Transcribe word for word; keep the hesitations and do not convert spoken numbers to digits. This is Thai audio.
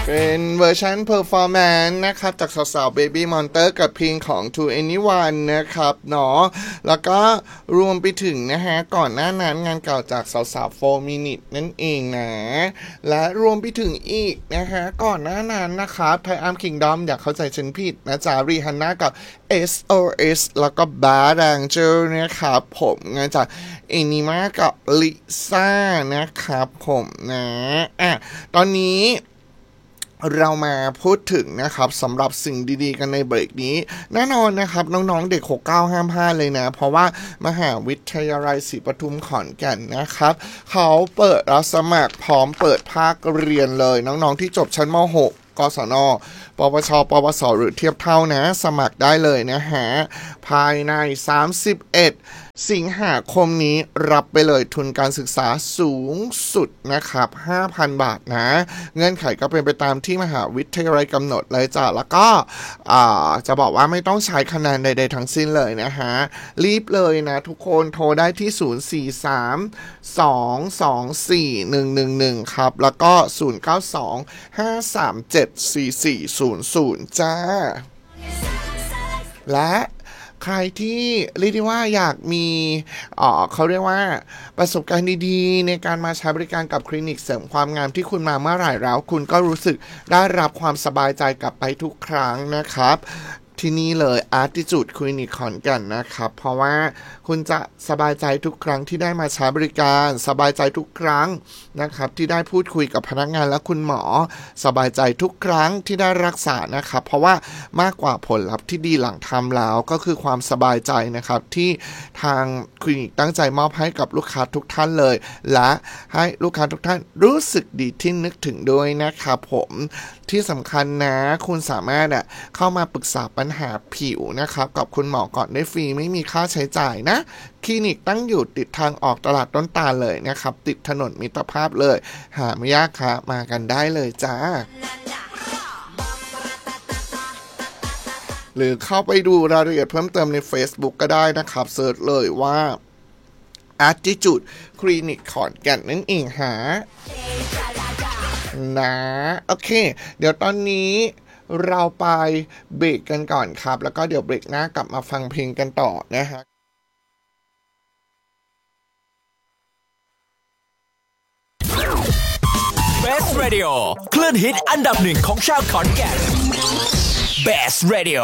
เป็นเวอร์ชันเพอร์ฟอร์แมนซ์นะครับจากสาวๆ Baby Monster กับเพลงของ To Anyone นะครับเนาะแล้วก็รวมไปถึงนะฮะก่อนหน้านั้นงานเก่าจากสาวๆโฟร์ Minute นั่นเองนะและรวมไปถึงอีกนะฮะก่อนหน้านั้นนะครับไทอัมคิงดอมอยากเข้าใจฉันผิดนะจ๊ะรีฮันน่ากับ เอส โอ เอส แล้วก็ Bad Angel นะครับผมงานจากเอนิมากับลิซ่านะครับผมนะอ่ะตอนนี้เรามาพูดถึงนะครับสำหรับสิ่งดีๆกันในเบรกนี้แน่นอนนะครับน้องๆเด็กหกสิบเก้าห้ามพลาดเลยนะเพราะว่ามหาวิทยาลัยศรีปทุมขอนแก่นนะครับเขาเปิดรับสมัครพร้อมเปิดภาคเรียนเลยน้องๆที่จบชั้นม หก กศน ปวช ปวส หรือเทียบเท่านะสมัครได้เลยนะฮะภายในสามสิบเอ็ดสิงหาคมนี้รับไปเลยทุนการศึกษาสูงสุดนะครับ ห้าพัน บาทนะเงื่อนไขก็เป็นไปตามที่มหาวิทยาลัยกำหนดเลยจ้ะแล้วก็จะบอกว่าไม่ต้องใช้คะแนนใดๆทั้งสิ้นเลยนะฮะรีบเลยนะทุกคนโทรได้ที่ศูนย์ สี่ สาม สอง สอง สี่ หนึ่ง หนึ่ง หนึ่งครับแล้วก็ศูนย์ เก้า สอง ห้า สาม เจ็ด สี่ สี่ ศูนย์ ศูนย์จ้าและใครที่เรียกได้ว่าอยากมีเอ่อเขาเรียกว่าประสบการณ์ดีๆในการมาใช้บริการกับคลินิกเสริมความงามที่คุณมาเมื่อไหร่แล้วคุณก็รู้สึกได้รับความสบายใจกลับไปทุกครั้งนะครับที่นี่เลย Attitude Clinic ขอนแก่นนะครับเพราะว่าคุณจะสบายใจทุกครั้งที่ได้มาใช้บริการสบายใจทุกครั้งนะครับที่ได้พูดคุยกับพนักงานและคุณหมอสบายใจทุกครั้งที่ได้รักษานะครับเพราะว่ามากกว่าผลลัพธ์ที่ดีหลังทำแล้วก็คือความสบายใจนะครับที่ทางคลินิกตั้งใจมอบให้กับลูกค้าทุกท่านเลยและให้ลูกค้าทุกท่านรู้สึกดีที่นึกถึงด้วยนะครับผมที่สำคัญนะคุณสามารถอ่ะเข้ามาปรึกษาปัญหาผิวนะครับกับคุณหมอก่อนได้ฟรีไม่มีค่าใช้จ่ายนะคลินิกตั้งอยู่ติดทางออกตลาดต้นตาลเลยนะครับติดถนนมิตรภาพเลยหาไม่ยากค่ะมากันได้เลยจ้าหรือเข้าไปดูรายละเอียดเพิ่มเติมใน Facebook ก็ได้นะครับเสิร์ชเลยว่า Attitude Clinic ขอนแก่นนั่นเองหานะโอเคเดี๋ยวตอนนี้เราไปเบรกกันก่อนครับแล้วก็เดี๋ยวเบรกหน้ากลับมาฟังเพลงกันต่อนะฮะ Best Radio คลื่นฮิตอันดับหนึ่งของชาวขอนแก่น Best Radio